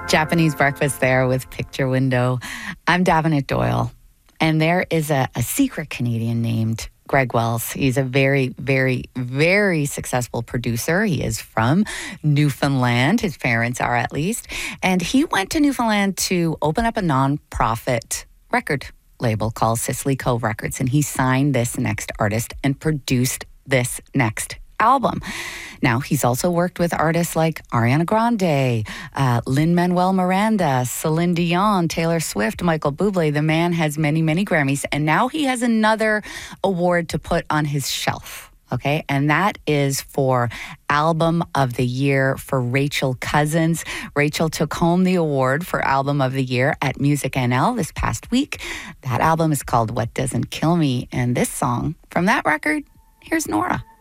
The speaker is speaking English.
Japanese breakfast there with Picture Window. I'm Davenant Doyle, and there is a secret Canadian named Greg Wells. He's a very, very, very successful producer. He is from Newfoundland. His parents are, at least. And he went to Newfoundland to open up a nonprofit record label called Cicely Cove Records. And he signed this next artist and produced this next album. Now, he's also worked with artists like Ariana Grande, Lin-Manuel Miranda, Celine Dion, Taylor Swift, Michael Bublé. The man has many, many Grammys, and now he has another award to put on his shelf, okay? And that is for Album of the Year for Rachel Cousins. Rachel took home the award for Album of the Year at Music NL this past week. That album is called What Doesn't Kill Me, and this song from that record, here's Nora.